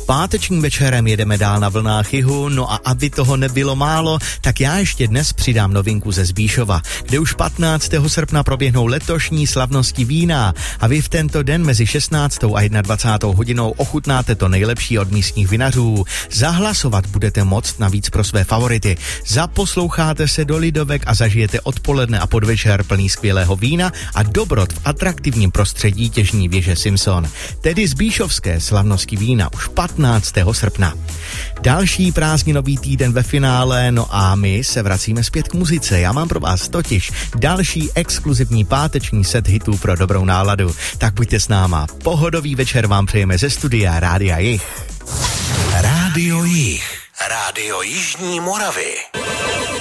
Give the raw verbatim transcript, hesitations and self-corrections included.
Pátečním večerem jedeme dál na vlnách jihu, no a aby toho nebylo málo, tak já ještě dnes přidám novinku ze Zbíšova, kde už patnáctého srpna proběhnou letošní slavnosti vína a vy v tento den mezi šestnáctou a dvacátou první hodinou ochutnáte to nejlepší od místních vinařů. Zahlasovat budete moct navíc pro své favority. Zaposloucháte se do Lidovek a zažijete odpoledne a podvečer plný skvělého vína a dobrot v atraktivním prostředí těžní věže Simpson. Tedy Zbíšovské slavnosti vína už patnáctého srpna. Další prázdninový týden ve finále, no a my se vracíme zpět k muzice. Já mám pro vás totiž další exkluzivní páteční set hitů pro dobrou náladu. Tak buďte s náma. Pohodový večer vám přejeme ze studia Rádia Jih. Rádio Jih. Rádio Jižní Moravy.